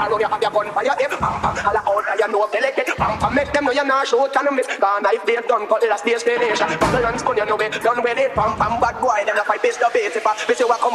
around you have your gun for your hip. All out and you know delicate. Make them know you're not shoot and miss. Gone knife they done cut last destination. Bubble and spoon you know it. Done with it. Bad boy them not fight face to face. If I face you a come